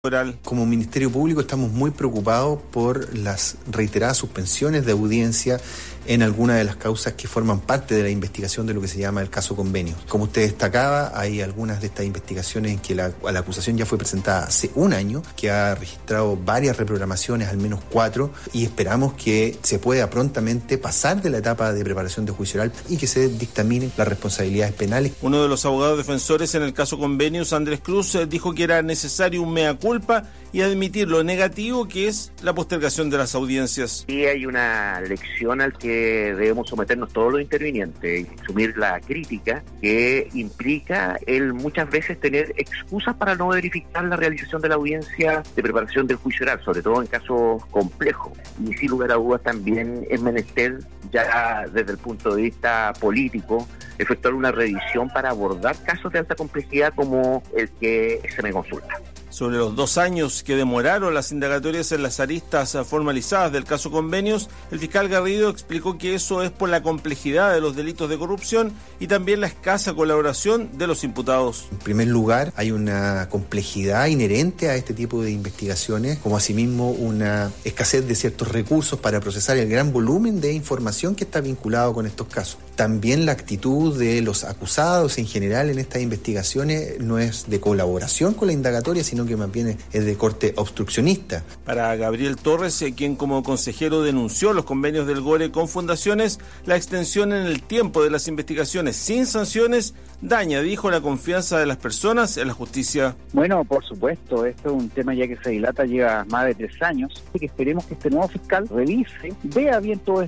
Como Ministerio Público estamos muy preocupados por las reiteradas suspensiones de audiencia en algunas de las causas que forman parte de la investigación de lo que se llama el caso Convenios. Como usted destacaba, hay algunas de estas investigaciones en que la acusación ya fue presentada hace un año, que ha registrado varias reprogramaciones, al menos 4, y esperamos que se pueda prontamente pasar de la etapa de preparación de juicio oral y que se dictaminen las responsabilidades penales. Uno de los abogados defensores en el caso Convenios, Andrés Cruz, dijo que era necesario un mea culpa y admitir lo negativo que es la postergación de las audiencias. Sí, hay una lección al que debemos someternos todos los intervinientes y asumir la crítica que implica el muchas veces tener excusas para no verificar la realización de la audiencia de preparación del juicio oral, sobre todo en casos complejos. Y sin lugar a dudas también es menester, ya desde el punto de vista político, efectuar una revisión para abordar casos de alta complejidad como el que se me consulta. Sobre los 2 años que demoraron las indagatorias en las aristas formalizadas del caso Convenios, el fiscal Garrido explicó que eso es por la complejidad de los delitos de corrupción y también la escasa colaboración de los imputados. En primer lugar, hay una complejidad inherente a este tipo de investigaciones, como asimismo una escasez de ciertos recursos para procesar el gran volumen de información que está vinculado con estos casos. También la actitud de los acusados en general en estas investigaciones no es de colaboración con la indagatoria, sino que más bien es de corte obstruccionista. Para Gabriel Torres, quien como consejero denunció los convenios del GORE con fundaciones, la extensión en el tiempo de las investigaciones sin sanciones daña, dijo, la confianza de las personas en la justicia. Bueno, por supuesto, esto es un tema ya que se dilata, lleva más de 3 años, y que esperemos que este nuevo fiscal revise, vea bien todo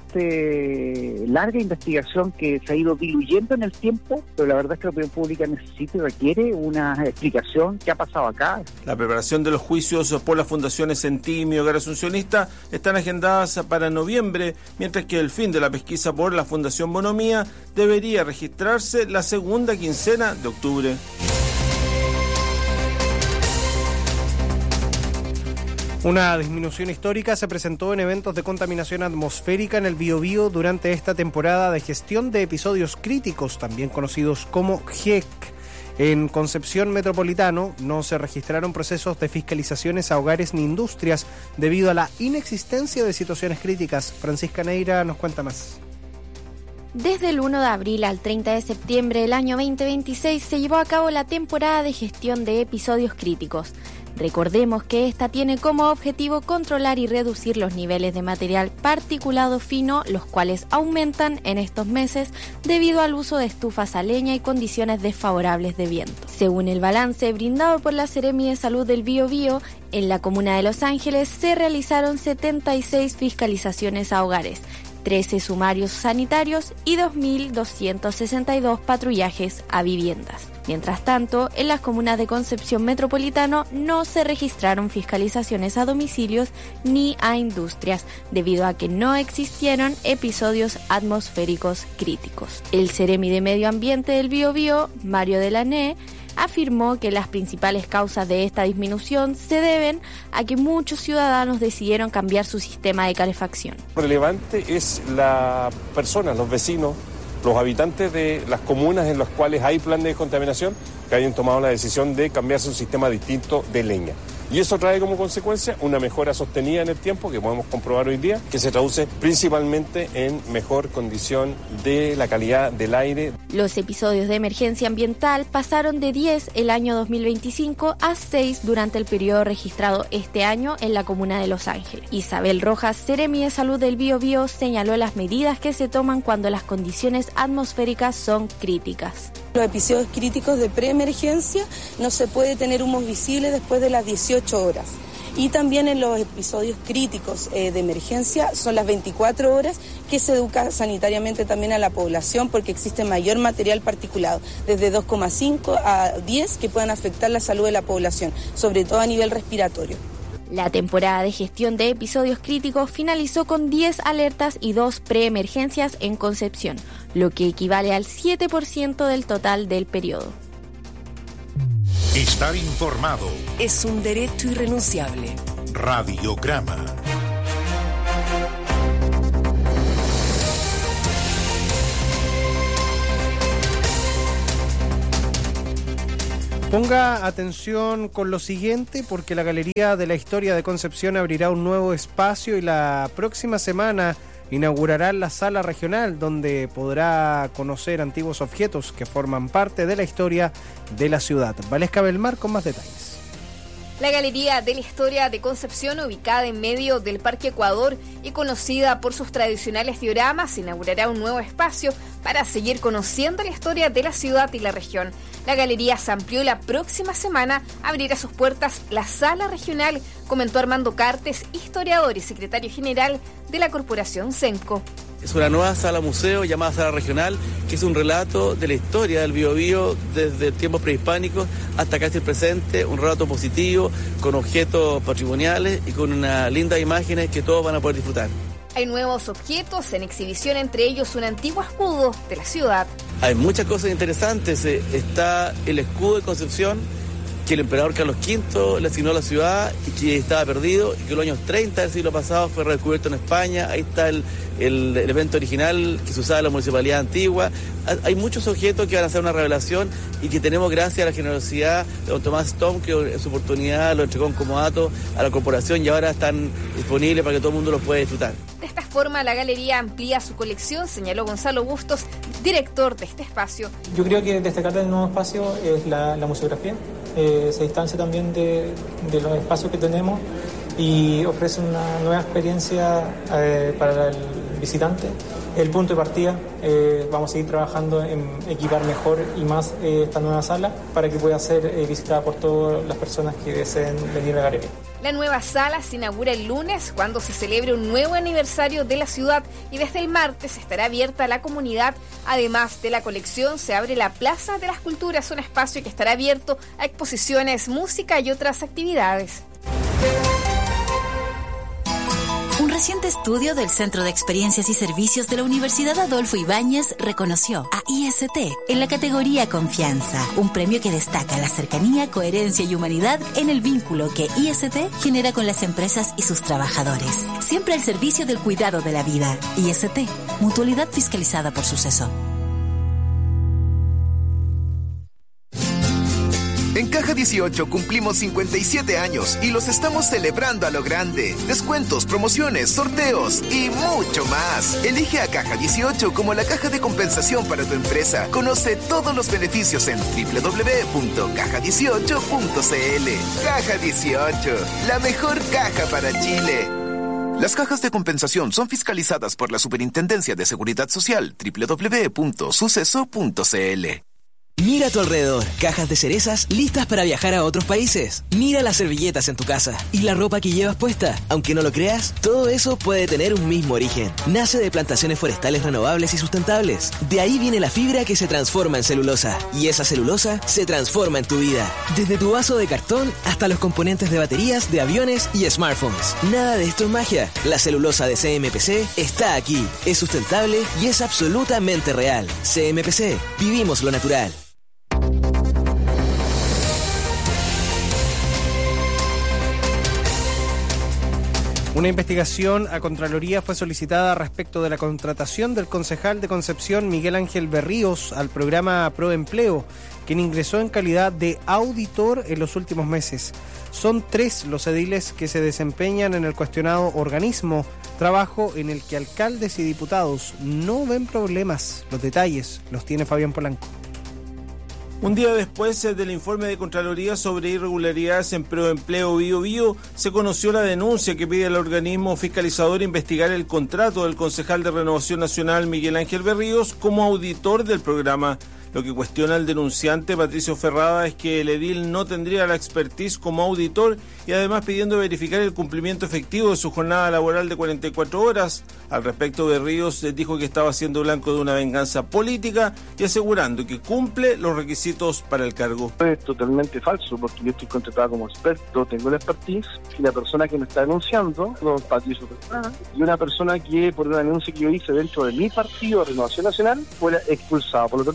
larga investigación que se ha ido diluyendo en el tiempo, pero la verdad es que la opinión pública necesita y requiere una explicación. ¿Qué ha pasado acá? La preparación de los juicios por las fundaciones Centim y Hogar Asuncionista están agendadas para noviembre, mientras que el fin de la pesquisa por la Fundación Bonomía debería registrarse la segunda quincena de octubre. Una disminución histórica se presentó en eventos de contaminación atmosférica en el Biobío durante esta temporada de gestión de episodios críticos, también conocidos como GEC. En Concepción Metropolitano no se registraron procesos de fiscalizaciones a hogares ni industrias debido a la inexistencia de situaciones críticas. Francisca Neira nos cuenta más. Desde el 1 de abril al 30 de septiembre del año 2026 se llevó a cabo la temporada de gestión de episodios críticos. Recordemos que esta tiene como objetivo controlar y reducir los niveles de material particulado fino, los cuales aumentan en estos meses debido al uso de estufas a leña y condiciones desfavorables de viento. Según el balance brindado por la Seremi de Salud del Biobío, en la comuna de Los Ángeles se realizaron 76 fiscalizaciones a hogares, 13 sumarios sanitarios y 2.262 patrullajes a viviendas. Mientras tanto, en las comunas de Concepción Metropolitano no se registraron fiscalizaciones a domicilios ni a industrias, debido a que no existieron episodios atmosféricos críticos. El Seremi de Medio Ambiente del Biobío, Mario Delané, afirmó que las principales causas de esta disminución se deben a que muchos ciudadanos decidieron cambiar su sistema de calefacción. Relevante es la persona, los vecinos, los habitantes de las comunas en las cuales hay plan de descontaminación que hayan tomado la decisión de cambiarse a un sistema distinto de leña. Y eso trae como consecuencia una mejora sostenida en el tiempo que podemos comprobar hoy día, que se traduce principalmente en mejor condición de la calidad del aire. Los episodios de emergencia ambiental pasaron de 10 el año 2025 a 6 durante el periodo registrado este año en la comuna de Los Ángeles. Isabel Rojas, Seremi de Salud del Biobío, señaló las medidas que se toman cuando las condiciones atmosféricas son críticas. Los episodios críticos de preemergencia no se puede tener humos visibles después de las 18 horas. Y también en los episodios críticos de emergencia son las 24 horas que se educa sanitariamente también a la población porque existe mayor material particulado, desde 2,5 a 10 que puedan afectar la salud de la población, sobre todo a nivel respiratorio. La temporada de gestión de episodios críticos finalizó con 10 alertas y 2 preemergencias en Concepción, lo que equivale al 7% del total del periodo. Estar informado es un derecho irrenunciable. Radiograma. Ponga atención con lo siguiente, porque la Galería de la Historia de Concepción abrirá un nuevo espacio y la próxima semana inaugurará la sala regional, donde podrá conocer antiguos objetos que forman parte de la historia de la ciudad. Valesca Belmar con más detalles. La Galería de la Historia de Concepción, ubicada en medio del Parque Ecuador y conocida por sus tradicionales dioramas, inaugurará un nuevo espacio para seguir conociendo la historia de la ciudad y la región. La galería se amplió y la próxima semana abrirá sus puertas la sala regional, comentó Armando Cartes, historiador y secretario general de la Corporación Cenco. Es una nueva sala museo llamada Sala Regional, que es un relato de la historia del Biobío desde tiempos prehispánicos hasta casi el presente, un relato positivo, con objetos patrimoniales y con unas lindas imágenes que todos van a poder disfrutar. Hay nuevos objetos en exhibición, entre ellos un antiguo escudo de la ciudad. Hay muchas cosas interesantes. Está el escudo de Concepción, que el emperador Carlos V le asignó a la ciudad y que estaba perdido, y que en los años 30 del siglo pasado fue redescubierto en España. Ahí está el elemento original que se usaba en la municipalidad antigua. Hay muchos objetos que van a ser una revelación y que tenemos gracias a la generosidad de don Tomás Tom, que en su oportunidad lo entregó en comodato a la corporación y ahora están disponibles para que todo el mundo los pueda disfrutar. De esta forma, la galería amplía su colección, señaló Gonzalo Bustos, director de este espacio. Yo creo que destacar del nuevo espacio es la museografía. Se distancia también de los espacios que tenemos y ofrece una nueva experiencia para el visitante. El punto de partida, vamos a seguir trabajando en equipar mejor y más esta nueva sala para que pueda ser visitada por todas las personas que deseen venir a la galería. La nueva sala se inaugura el lunes, cuando se celebre un nuevo aniversario de la ciudad, y desde el martes estará abierta a la comunidad. Además de la colección, se abre la Plaza de las Culturas, un espacio que estará abierto a exposiciones, música y otras actividades. Un reciente estudio del Centro de Experiencias y Servicios de la Universidad Adolfo Ibáñez reconoció a IST en la categoría Confianza, un premio que destaca la cercanía, coherencia y humanidad en el vínculo que IST genera con las empresas y sus trabajadores. Siempre al servicio del cuidado de la vida. IST, mutualidad fiscalizada por Suceso. En Caja 18 cumplimos 57 años y los estamos celebrando a lo grande. Descuentos, promociones, sorteos y mucho más. Elige a Caja 18 como la caja de compensación para tu empresa. Conoce todos los beneficios en www.caja18.cl. Caja 18, la mejor caja para Chile. Las cajas de compensación son fiscalizadas por la Superintendencia de Seguridad Social, www.suceso.cl. Mira a tu alrededor, cajas de cerezas listas para viajar a otros países. Mira las servilletas en tu casa y la ropa que llevas puesta. Aunque no lo creas, todo eso puede tener un mismo origen. Nace de plantaciones forestales renovables y sustentables. De ahí viene la fibra que se transforma en celulosa. Y esa celulosa se transforma en tu vida. Desde tu vaso de cartón hasta los componentes de baterías, de aviones y smartphones. Nada de esto es magia. La celulosa de CMPC está aquí. Es sustentable y es absolutamente real. CMPC, vivimos lo natural. Una investigación a Contraloría fue solicitada respecto de la contratación del concejal de Concepción, Miguel Ángel Berríos, al programa Proempleo, quien ingresó en calidad de auditor en los últimos meses. Son 3 los ediles que se desempeñan en el cuestionado organismo, trabajo en el que alcaldes y diputados no ven problemas. Los detalles los tiene Fabián Polanco. Un día después del informe de Contraloría sobre irregularidades en Proempleo Biobío, se conoció la denuncia que pide al organismo fiscalizador investigar el contrato del concejal de Renovación Nacional Miguel Ángel Berríos como auditor del programa. Lo que cuestiona el denunciante Patricio Ferrada es que el edil no tendría la expertise como auditor y además pidiendo verificar el cumplimiento efectivo de su jornada laboral de 44 horas. Al respecto, Berríos dijo que estaba siendo blanco de una venganza política y asegurando que cumple los requisitos para el cargo. Es totalmente falso porque yo estoy contratado como experto, tengo la expertise y la persona que me está denunciando, don Patricio Ferrada, y una persona que por una denuncia que yo hice dentro de mi partido, Renovación Nacional, fue expulsado. Por lo tanto, para mí es una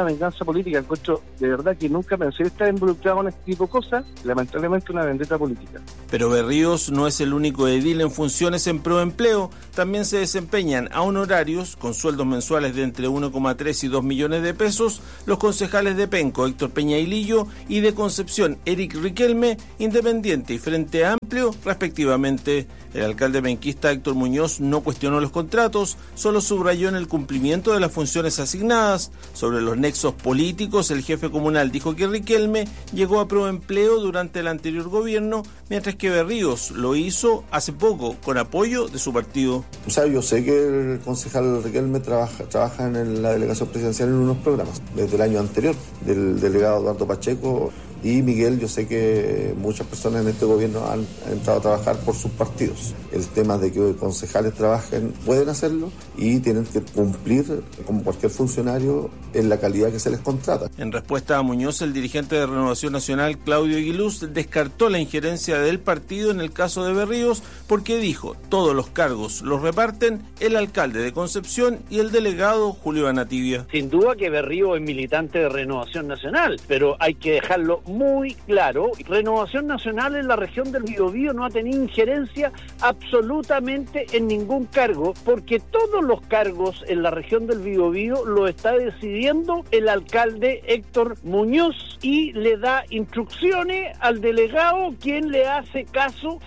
venganza política. Encuentro de verdad que nunca pensé estar involucrado en este tipo de cosas, lamentablemente una vendetta política. Pero Berríos no es el único edil en funciones en Proempleo, también se desempeñan a honorarios con sueldos mensuales de entre 1,3 y 2 millones de pesos los concejales de Penco, Héctor Peña y Lillo, y de Concepción, Eric Riquelme, Independiente y Frente Amplio, respectivamente. El alcalde penquista Héctor Muñoz no cuestionó los contratos, solo subrayó en el cumplimiento de las funciones asignadas. Sobre los nexos políticos, el jefe comunal dijo que Riquelme llegó a Proempleo durante el anterior gobierno, mientras que Berríos lo hizo hace poco con apoyo de su partido. O sea, yo sé que el concejal Riquelme trabaja en la delegación presidencial en unos programas desde el año anterior, del delegado Eduardo Pacheco. Y Miguel, yo sé que muchas personas en este gobierno han entrado a trabajar por sus partidos. El tema de que concejales trabajen, pueden hacerlo y tienen que cumplir, como cualquier funcionario, en la calidad que se les contrata. En respuesta a Muñoz, el dirigente de Renovación Nacional, Claudio Aguiluz, descartó la injerencia del partido en el caso de Berríos porque dijo, todos los cargos los reparten el alcalde de Concepción y el delegado Julio Anativia. Sin duda que Berríos es militante de Renovación Nacional, pero hay que dejarlo muy claro. Renovación Nacional en la región del Biobío no ha tenido injerencia absolutamente en ningún cargo, porque todos los cargos en la región del Biobío lo está decidiendo el alcalde Héctor Muñoz y le da instrucciones al delegado, quien le hace caso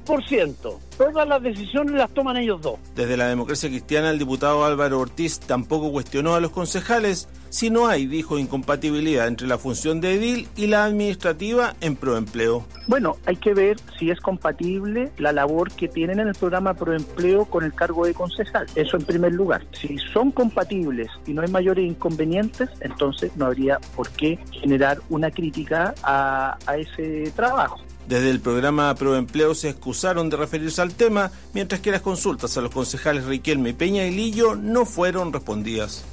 100%. Todas las decisiones las toman ellos dos. Desde la Democracia Cristiana, el diputado Álvaro Ortiz tampoco cuestionó a los concejales si no hay, dijo, incompatibilidad entre la función de edil y la administrativa en Proempleo. Bueno, hay que ver si es compatible la labor que tienen en el programa Proempleo con el cargo de concejal. Eso en primer lugar. Si son compatibles y no hay mayores inconvenientes, entonces no habría por qué generar una crítica a ese trabajo. Desde el programa Proempleo se excusaron de referirse al tema, mientras que las consultas a los concejales Riquelme, Peña y Lillo no fueron respondidas.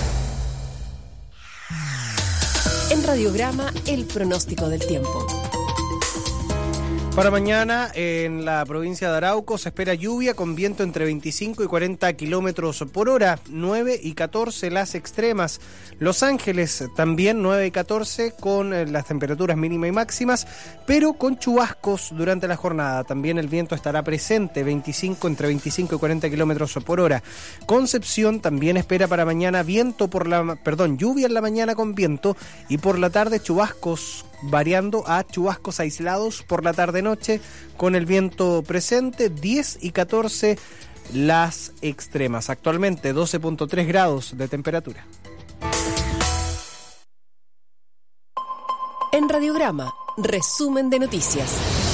En Radiograma, el pronóstico del tiempo. Para mañana, en la provincia de Arauco, se espera lluvia con viento entre 25 y 40 kilómetros por hora, 9 y 14 las extremas. Los Ángeles también 9 y 14 con las temperaturas mínimas y máximas, pero con chubascos durante la jornada. También el viento estará presente, entre 25 y 40 kilómetros por hora. Concepción también espera para mañana lluvia en la mañana con viento y por la tarde chubascos, variando a chubascos aislados por la tarde-noche con el viento presente, 10 y 14 las extremas. Actualmente 12.3 grados de temperatura. En Radiograma, resumen de noticias.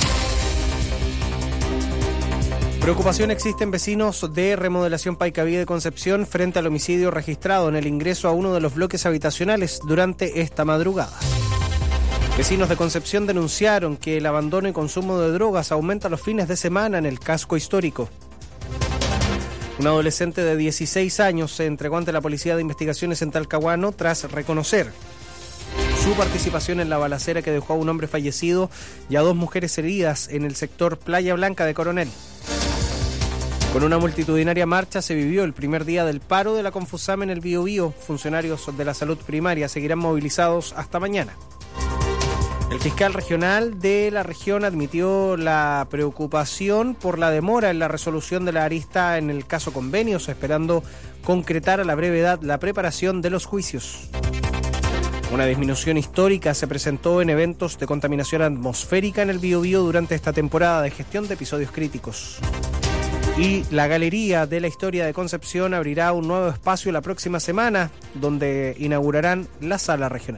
Preocupación existe en vecinos de Remodelación Paicaví de Concepción frente al homicidio registrado en el ingreso a uno de los bloques habitacionales durante esta madrugada. Vecinos de Concepción denunciaron que el abandono y consumo de drogas aumenta los fines de semana en el casco histórico. Un adolescente de 16 años se entregó ante la Policía de Investigaciones en Talcahuano tras reconocer su participación en la balacera que dejó a un hombre fallecido y a 2 mujeres heridas en el sector Playa Blanca de Coronel. Con una multitudinaria marcha se vivió el primer día del paro de la Confusam en el Biobío. Funcionarios de la salud primaria seguirán movilizados hasta mañana. El fiscal regional de la región admitió la preocupación por la demora en la resolución de la arista en el caso Convenios, esperando concretar a la brevedad la preparación de los juicios. Una disminución histórica se presentó en eventos de contaminación atmosférica en el Biobío durante esta temporada de gestión de episodios críticos. Y la Galería de la Historia de Concepción abrirá un nuevo espacio la próxima semana, donde inaugurarán la sala regional.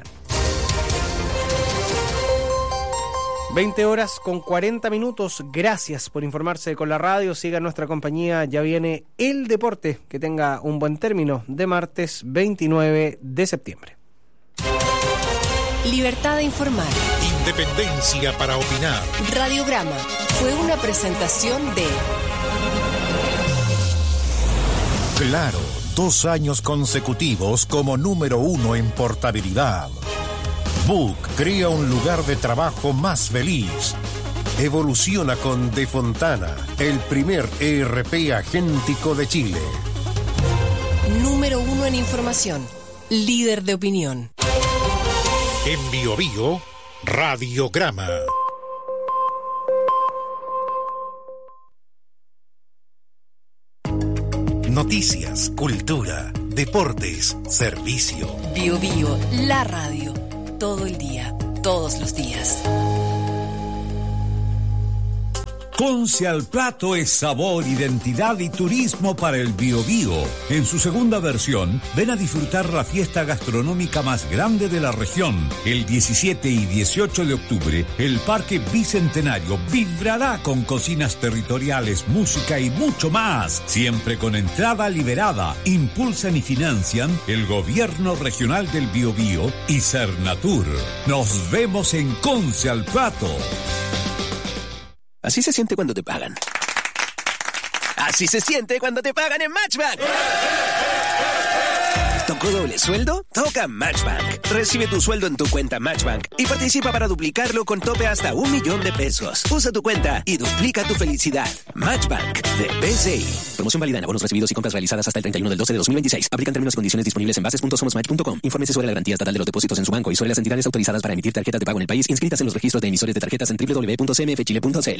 20 horas con 40 minutos. Gracias por informarse con la radio. Siga nuestra compañía. Ya viene el deporte. Que tenga un buen término de martes 29 de septiembre. Libertad de informar. Independencia para opinar. Radiograma fue una presentación de Claro, 2 años consecutivos como número 1 en portabilidad. Book crea un lugar de trabajo más feliz. Evoluciona con De Fontana, el primer ERP agéntico de Chile. Número 1 en información. líder de opinión. En Biobío, Radiograma. Noticias, cultura, deportes, servicio. Biobío, la radio. Todo el día, todos los días. Conce al Plato es sabor, identidad y turismo para el Biobío. En su segunda versión, ven a disfrutar la fiesta gastronómica más grande de la región. El 17 y 18 de octubre, el Parque Bicentenario vibrará con cocinas territoriales, música y mucho más. Siempre con entrada liberada. Impulsan y financian el Gobierno Regional del Biobío y Cernatur. Nos vemos en Conce al Plato. Así se siente cuando te pagan. Así se siente cuando te pagan en Matchbank. ¿Tocó doble sueldo? Toca Matchbank. Recibe tu sueldo en tu cuenta Matchbank y participa para duplicarlo con tope hasta 1 millón de pesos. Usa tu cuenta y duplica tu felicidad. Matchbank de BCI. Promoción válida en abonos recibidos y compras realizadas hasta el 31 del 12 de 2026. Aplican términos y condiciones disponibles en bases.somosmatch.com. Infórmese sobre la garantía estatal de los depósitos en su banco y sobre las entidades autorizadas para emitir tarjetas de pago en el país inscritas en los registros de emisores de tarjetas en www.cmfchile.cl.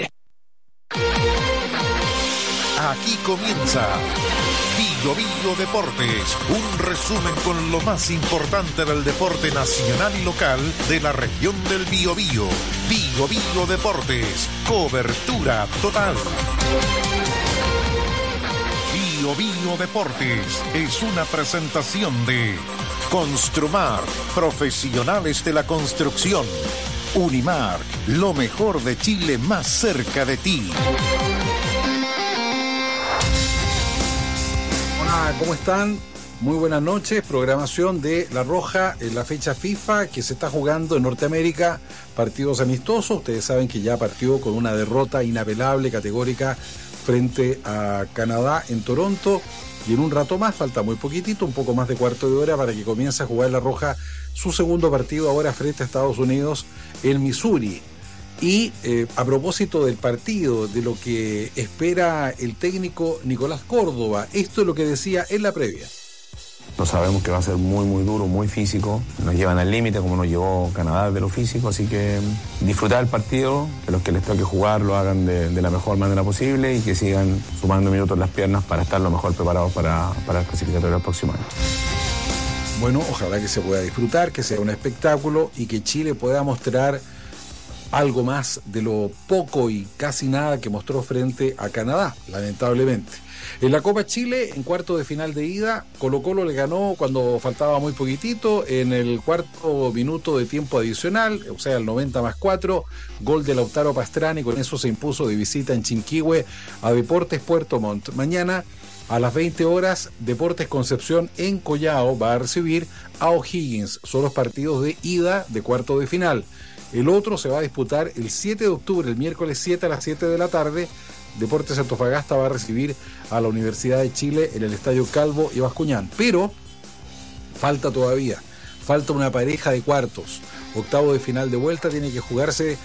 Aquí comienza Biobío Deportes, un resumen con lo más importante del deporte nacional y local de la región del Biobío. Biobío Deportes, cobertura total. Biobío Deportes es una presentación de Construmar, profesionales de la construcción. Unimark, lo mejor de Chile más cerca de ti. Hola, ¿cómo están? Muy buenas noches. Programación de La Roja en la fecha FIFA que se está jugando en Norteamérica. Partidos amistosos. Ustedes saben que ya partió con una derrota inapelable, categórica, frente a Canadá en Toronto. Y en un rato más, falta muy poquitito, un poco más de cuarto de hora para que comience a jugar La Roja su segundo partido ahora frente a Estados Unidos en Missouri. Y a propósito del partido, de lo que espera el técnico Nicolás Córdoba, esto es lo que decía en la previa. No sabemos que va a ser muy, muy duro, muy físico. Nos llevan al límite como nos llevó Canadá de lo físico, así que disfrutar el partido, que los que les toque jugar lo hagan de la mejor manera posible y que sigan sumando minutos en las piernas para estar lo mejor preparados para el clasificatorio del próximo año. Bueno, ojalá que se pueda disfrutar, que sea un espectáculo y que Chile pueda mostrar algo más de lo poco y casi nada que mostró frente a Canadá, lamentablemente. En la Copa Chile, en cuarto de final de ida, Colo-Colo le ganó cuando faltaba muy poquitito, en el cuarto minuto de tiempo adicional, o sea, el 90+4, gol de Lautaro Pastrana, y con eso se impuso de visita en Chinquihue a Deportes Puerto Montt. Mañana, a las 20 horas, Deportes Concepción en Collao va a recibir a O'Higgins. Son los partidos de ida de cuarto de final. El otro se va a disputar el 7 de octubre, el miércoles 7 a las 7 de la tarde. Deportes Antofagasta va a recibir a la Universidad de Chile en el Estadio Calvo y Bascuñán. Pero falta todavía, falta una pareja de cuartos. Octavo de final de vuelta tiene que jugarse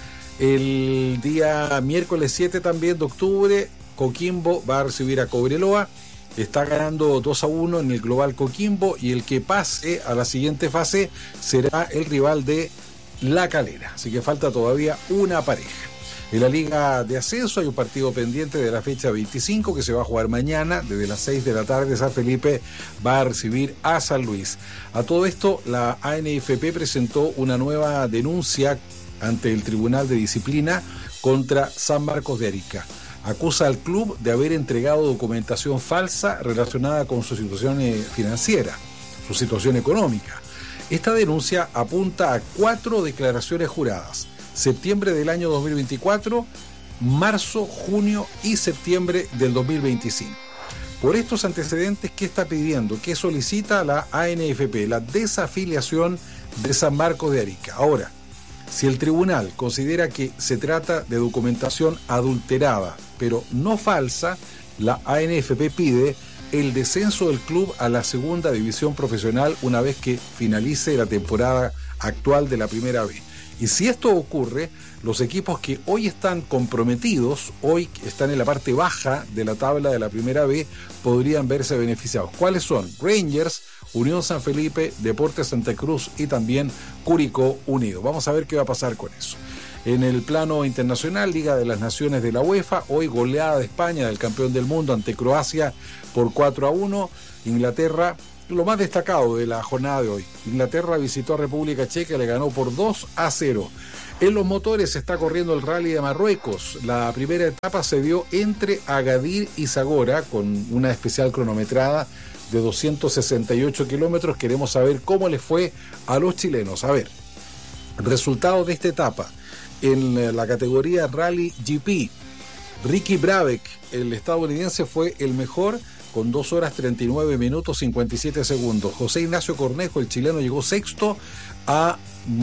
el día miércoles 7 también de octubre. Coquimbo va a recibir a Cobreloa. Está ganando 2-1 en el Global Coquimbo y el que pase a la siguiente fase será el rival de La Calera. Así que falta todavía una pareja. En la Liga de Ascenso hay un partido pendiente de la fecha 25 que se va a jugar mañana desde las 6 de la tarde. San Felipe va a recibir a San Luis. A todo esto, la ANFP presentó una nueva denuncia ante el Tribunal de Disciplina contra San Marcos de Arica. Acusa al club de haber entregado documentación falsa relacionada con su situación financiera, su situación económica. Esta denuncia apunta a 4 declaraciones juradas: septiembre del año 2024, marzo, junio y septiembre del 2025. Por estos antecedentes, ¿qué está pidiendo? ¿Qué solicita la ANFP? La desafiliación de San Marcos de Arica. Ahora, si el tribunal considera que se trata de documentación adulterada, pero no falsa, la ANFP pide el descenso del club a la segunda división profesional una vez que finalice la temporada actual de la Primera B. Y si esto ocurre, los equipos que hoy están comprometidos, hoy están en la parte baja de la tabla de la Primera B, podrían verse beneficiados. ¿Cuáles son? Rangers, Unión San Felipe, Deportes Santa Cruz y también Curicó Unido. Vamos a ver qué va a pasar con eso. En el plano internacional, Liga de las Naciones de la UEFA, hoy goleada de España, del campeón del mundo, ante Croacia por 4-1. Inglaterra, lo más destacado de la jornada de hoy. Inglaterra visitó a República Checa y le ganó por 2-0. En los motores se está corriendo el Rally de Marruecos. La primera etapa se dio entre Agadir y Zagora, con una especial cronometrada de 268 kilómetros. Queremos saber cómo les fue a los chilenos. A ver, resultados de esta etapa. En la categoría Rally GP, Ricky Brabeck, el estadounidense, fue el mejor con 2 horas 39 minutos 57 segundos. José Ignacio Cornejo, el chileno, llegó sexto a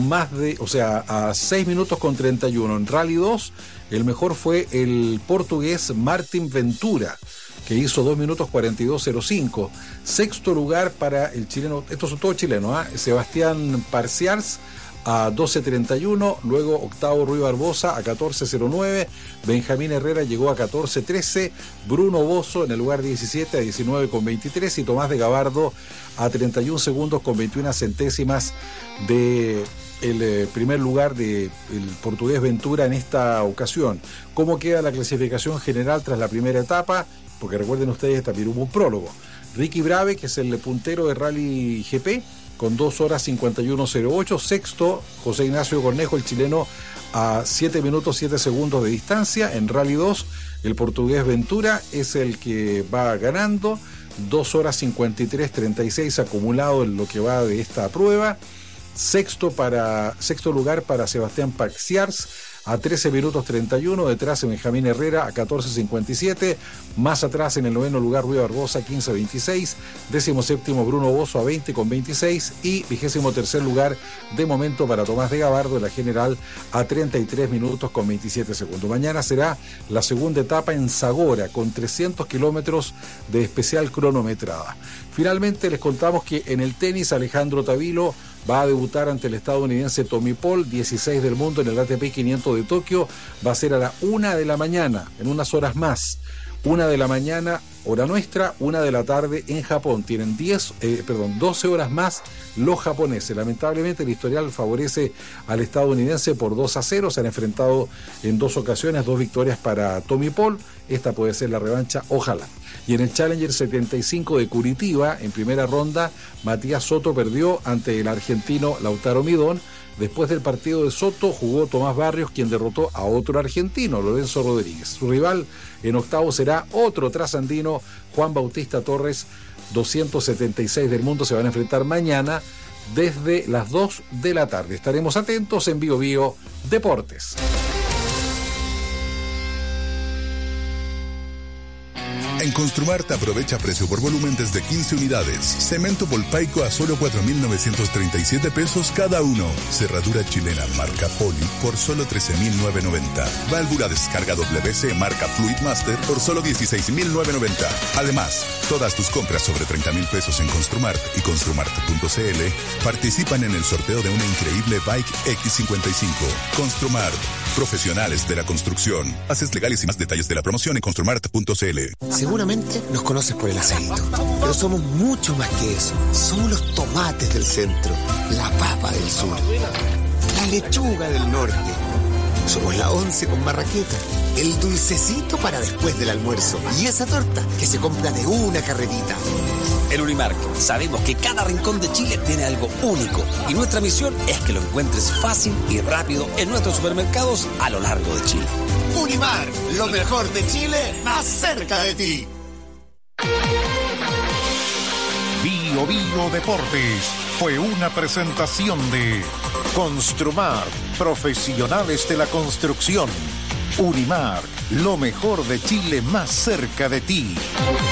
6 minutos con 31. En Rally 2, el mejor fue el portugués Martin Ventura, que hizo 2 minutos 42.05. Sexto lugar para el chileno, estos son todos chilenos, Sebastián Parciars a 12.31, luego octavo Rui Barbosa a 14.09, Benjamín Herrera llegó a 14.13, Bruno Bozo en el lugar 17 a 19.23 y Tomás de Gabardo a 31 segundos con 21 centésimas de el primer lugar del portugués Ventura en esta ocasión. ¿Cómo queda la clasificación general tras la primera etapa? Porque recuerden ustedes, también hubo un prólogo. Ricky Brabeck, que es el puntero de Rally GP, con 2 horas 51.08. Sexto, José Ignacio Cornejo, el chileno, a 7 minutos 7 segundos de distancia. En Rally 2, el portugués Ventura es el que va ganando. 2 horas 53.36 acumulado en lo que va de esta prueba. Sexto lugar para Sebastián Parciars a 13 minutos 31, detrás de Benjamín Herrera a 14.57, más atrás en el noveno lugar Rui Barbosa 15.26, 17º Bruno Bozo a 20.26 y 23º lugar de momento para Tomás de Gabardo en la general a 33 minutos con 27 segundos. Mañana será la segunda etapa en Zagora con 300 kilómetros de especial cronometrada. Finalmente les contamos que en el tenis Alejandro Tavilo va a debutar ante el estadounidense Tommy Paul, 16 del mundo en el ATP 500 de Tokio. Va a ser a la 1 de la mañana, en unas horas más. 1 de la mañana, hora nuestra, 1 de la tarde en Japón. Tienen 12 horas más los japoneses. Lamentablemente el historial favorece al estadounidense por 2-0. Se han enfrentado en 2 ocasiones, 2 victorias para Tommy Paul. Esta puede ser la revancha, ojalá. Y en el Challenger 75 de Curitiba, en primera ronda, Matías Soto perdió ante el argentino Lautaro Midón. Después del partido de Soto jugó Tomás Barrios, quien derrotó a otro argentino, Lorenzo Rodríguez. Su rival en octavo será otro trasandino, Juan Bautista Torres, 276 del mundo. Se van a enfrentar mañana desde las 2 de la tarde. Estaremos atentos en Bio Bio Deportes. En Construmart aprovecha precio por volumen desde 15 unidades. Cemento Volpaico a solo 4.937 pesos cada uno. Cerradura chilena marca Poli por solo 13.990. Válvula descarga WC marca Fluidmaster por solo 16.990. Además, todas tus compras sobre 30.000 pesos en Construmart y Construmart.cl participan en el sorteo de una increíble Bike X55. Construmart, profesionales de la construcción. Bases legales y más detalles de la promoción en Construmart.cl. Seguramente nos conoces por el acento, pero somos mucho más que eso. Somos los tomates del centro, la papa del sur, la lechuga del norte. Somos la once con marraqueta, el dulcecito para después del almuerzo y esa torta que se compra de una carrerita. En Unimark sabemos que cada rincón de Chile tiene algo único y nuestra misión es que lo encuentres fácil y rápido en nuestros supermercados a lo largo de Chile. Unimark, lo mejor de Chile más cerca de ti. Bio Bio Deportes fue una presentación de Construmart, profesionales de la construcción. Unimark, lo mejor de Chile más cerca de ti.